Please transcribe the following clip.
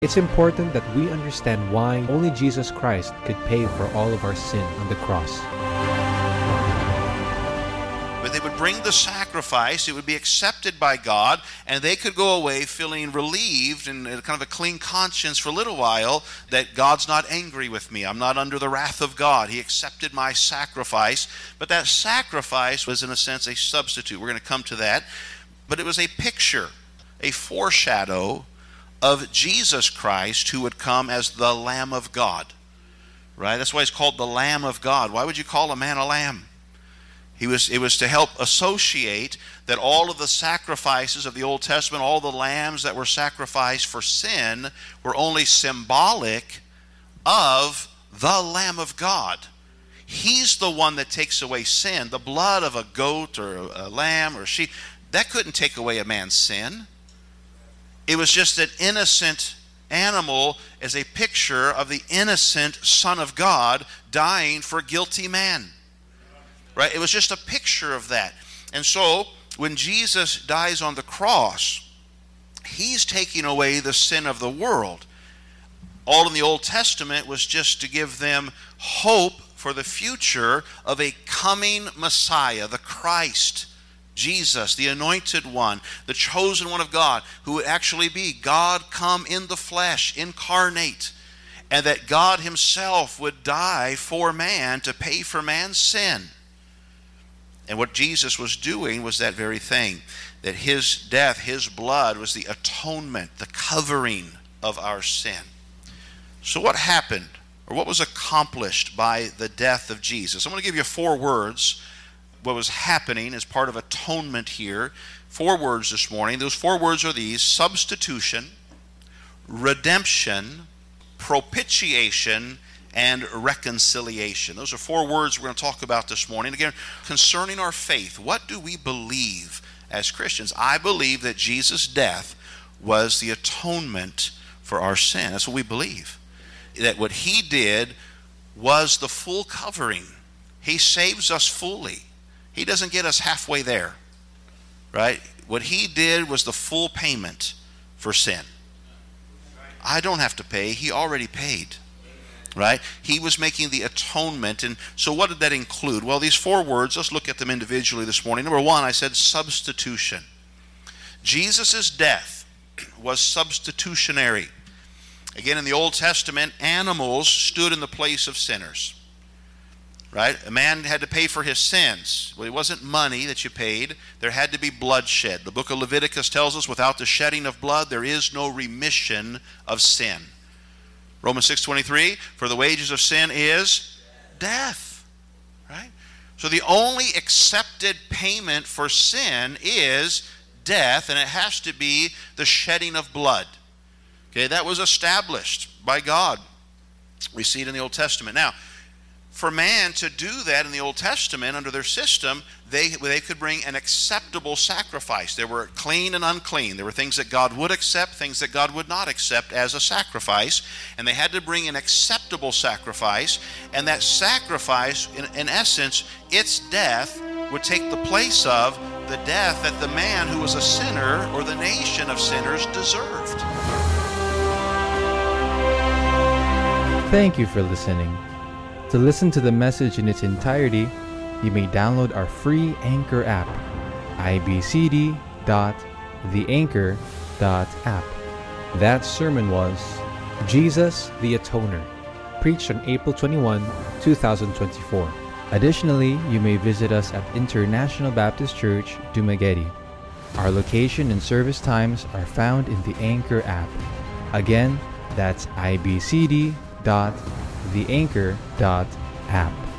It's important that we understand why only Jesus Christ could pay for all of our sin on the cross. But they would bring the sacrifice, it would be accepted by God, and they could go away feeling relieved and kind of a clean conscience for a little while that God's not angry with me. I'm not under the wrath of God. He accepted my sacrifice. But that sacrifice was, in a sense, a substitute. We're going to come to that. But it was a picture, a foreshadow of Jesus Christ, who would come as the Lamb of God. Right? That's why he's called the Lamb of God. Why would you call a man a lamb? It was to help associate that all of the sacrifices of the Old Testament, all the lambs that were sacrificed for sin, were only symbolic of the Lamb of God. He's the one that takes away sin. The blood of a goat or a lamb or a sheep, that couldn't take away a man's sin. It was just an innocent animal as a picture of the innocent Son of God dying for guilty man. Right? It was just a picture of that. And so, when Jesus dies on the cross, he's taking away the sin of the world. All in the Old Testament was just to give them hope for the future of a coming Messiah, the Christ, Jesus, the anointed one, the chosen one of God, who would actually be God come in the flesh, incarnate, and that God himself would die for man to pay for man's sin. And what Jesus was doing was that very thing, that his death, his blood was the atonement, the covering of our sin. So what happened, or what was accomplished by the death of Jesus? I'm going to give you 4 words. What was happening as part of atonement here. 4 words this morning. Those 4 words are these: substitution, redemption, propitiation, and reconciliation. Those are 4 words we're going to talk about this morning. Again, concerning our faith, what do we believe as Christians? I believe that Jesus' death was the atonement for our sin. That's what we believe. That what he did was the full covering. He saves us fully. He doesn't get us halfway there, right? What he did was the full payment for sin. I don't have to pay. He already paid, right? He was making the atonement. And so what did that include? Well, these 4 words, let's look at them individually this morning. Number 1, I said substitution. Jesus' death was substitutionary. Again, in the Old Testament, animals stood in the place of sinners. Right? A man had to pay for his sins. Well, it wasn't money that you paid. There had to be bloodshed. The book of Leviticus tells us without the shedding of blood, there is no remission of sin. Romans 6:23, for the wages of sin is death. Right? So the only accepted payment for sin is death, and it has to be the shedding of blood. Okay, that was established by God. We see it in the Old Testament. Now, for man to do that in the Old Testament under their system, they could bring an acceptable sacrifice. There were clean and unclean. There were things that God would accept, things that God would not accept as a sacrifice. And they had to bring an acceptable sacrifice. And that sacrifice, in essence, its death would take the place of the death that the man who was a sinner or the nation of sinners deserved. Thank you for listening. To listen to the message in its entirety, you may download our free Anchor app, ibcd.theanchor.app. That sermon was Jesus the Atoner, preached on April 21, 2024. Additionally, you may visit us at International Baptist Church, Dumaguete. Our location and service times are found in the Anchor app. Again, that's ibcd.theanchor.app.